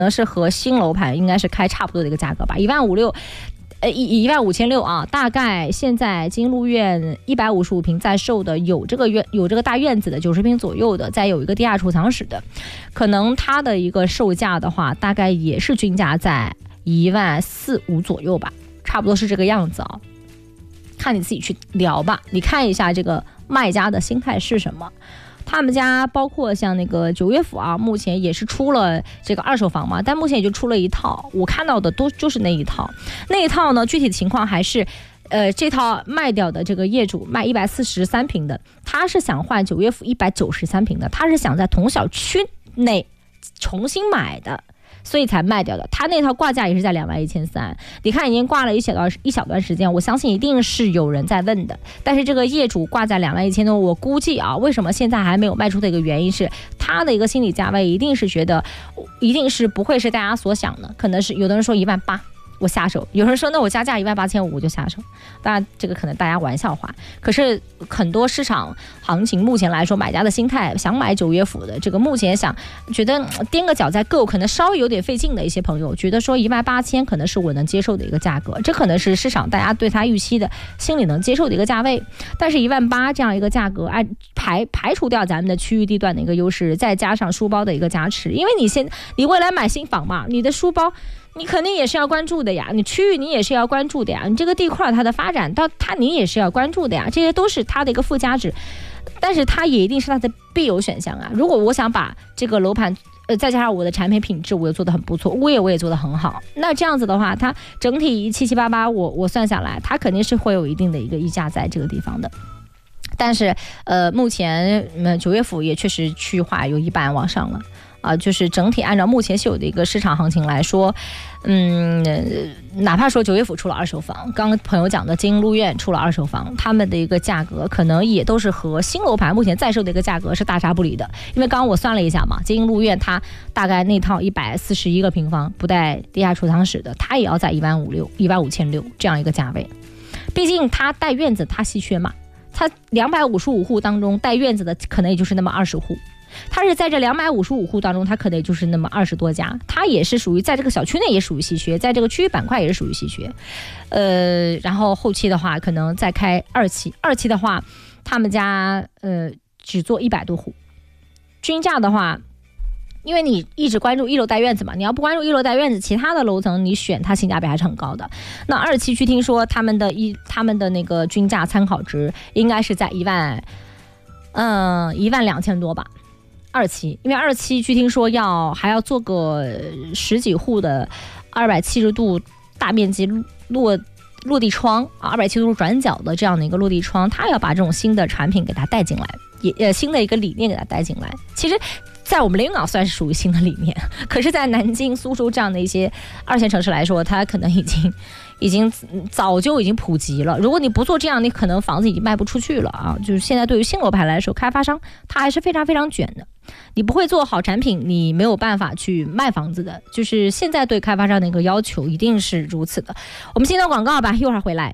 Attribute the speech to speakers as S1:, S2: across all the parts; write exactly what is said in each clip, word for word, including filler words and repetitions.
S1: 能是和新楼盘应该是开差不多的一个价格吧，一万五六。呃，一一万五千六啊，大概现在金鹿苑一百五十五平在售的，有这个院有这个大院子的九十平左右的，再有一个地下储藏室的，可能它的一个售价的话，大概也是均价在一万四五左右吧，差不多是这个样子啊。看你自己去聊吧，你看一下这个卖家的心态是什么。他们家包括像那个九月府啊，目前也是出了这个二手房嘛，但目前也就出了一套，我看到的都就是那一套。那一套呢，具体的情况还是，呃，这套卖掉的这个业主卖一百四十三平的，他是想换九月府一百九十三平的，他是想在同小区内重新买的。所以才卖掉的，他那套挂价也是在两万一千三，你看已经挂了一小段一小段时间，我相信一定是有人在问的。但是这个业主挂在两万一千多，我估计啊，为什么现在还没有卖出的一个原因是，他的一个心理价位一定是觉得，一定是不会是大家所想的，可能是有的人说一万八。我下手，有人说那我加价一万八千五我就下手，当然这个可能大家玩笑话，可是很多市场行情目前来说，买家的心态想买九月府的这个，目前想觉得踮个脚再够，可能稍微有点费劲的一些朋友，觉得说一万八千可能是我能接受的一个价格，这可能是市场大家对他预期的心里能接受的一个价位。但是一万八这样一个价格，按排排除掉咱们的区域地段的一个优势，再加上书包的一个加持，因为你现你未来买新房嘛，你的书包。你肯定也是要关注的呀，你区域你也是要关注的呀，你这个地块它的发展到它你也是要关注的呀，这些都是它的一个附加值，但是它也一定是它的必有选项啊。如果我想把这个楼盘呃再加上我的产品品质我也做得很不错，物业我也做得很好，那这样子的话，它整体七七八八我我算下来，它肯定是会有一定的一个溢价在这个地方的。但是呃目前呃九月府也确实区域化有一半往上了。啊，就是整体按照目前现有的一个市场行情来说，嗯，哪怕说九月府出了二手房，刚刚朋友讲的金鹿苑出了二手房，他们的一个价格可能也都是和新楼盘目前在售的一个价格是大差不离的。因为刚刚我算了一下嘛，金鹿苑它大概那套一百四十一个平方不带地下储藏室的，它也要在一万五六一万五千六这样一个价位。毕竟它带院子，它稀缺嘛，它两百五十五户当中带院子的可能也就是那么二十户。它是在这两百五十五户当中，它可能就是那么二十多家，它也是属于在这个小区内也属于稀缺，在这个区域板块也是属于稀缺。呃，然后后期的话，可能再开二期，二期的话，他们家呃只做一百多户，均价的话，因为你一直关注一楼带院子嘛，你要不关注一楼带院子，其他的楼层你选它性价比还是很高的。那二期据听说他们的一他们的那个均价参考值应该是在一万，嗯一万两千多吧。二期，因为二期据听说要还要做个十几户的二百七十度大面积落落地窗啊，二百七十度转角的这样的一个落地窗，它要把这种新的产品给它带进来，也呃新的一个理念给它带进来。其实在我们连云港算是属于新的理念，可是在南京、苏州这样的一些二线城市来说，它可能已经已经早就已经普及了。如果你不做这样，你可能房子已经卖不出去了啊！就是现在对于新楼盘来说，开发商他还是非常非常卷的。你不会做好产品，你没有办法去卖房子的。就是现在对开发商的一个要求一定是如此的。我们先到广告吧，一会儿回来。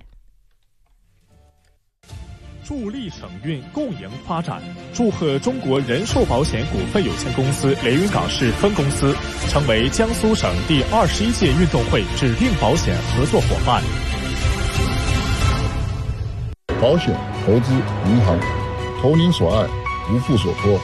S2: 助力省运，共赢发展。祝贺中国人寿保险股份有限公司连云港市分公司成为江苏省第二十一届运动会指定保险合作伙伴。
S3: 保险、投资、银行，投您所爱，无负所托。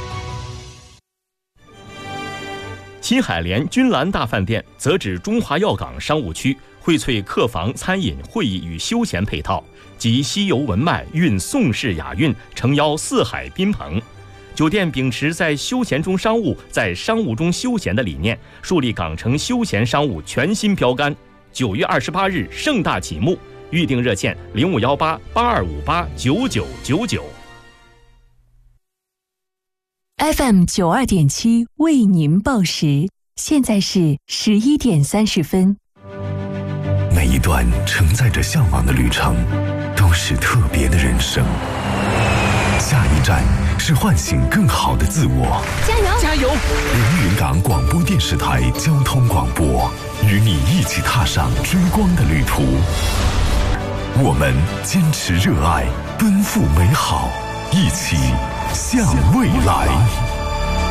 S4: 新海联君兰大饭店则指中华药港商务区，荟萃客房、餐饮、会议与休闲配套，集西游文脉、蕴宋式雅韵，诚邀四海宾朋。酒店秉持在休闲中商务，在商务中休闲的理念，树立港城休闲商务全新标杆。九月二十八日盛大启幕，预订热线零五幺八八二五八九九九九。
S5: F M 九二点七为您报时，现在是十一点三十分。
S6: 每一段承载着向往的旅程，都是特别的人生。下一站是唤醒更好的自我。
S5: 加油！
S6: 加油！连云港广播电视台交通广播，与你一起踏上追光的旅途。我们坚持热爱，奔赴美好，一起向未来。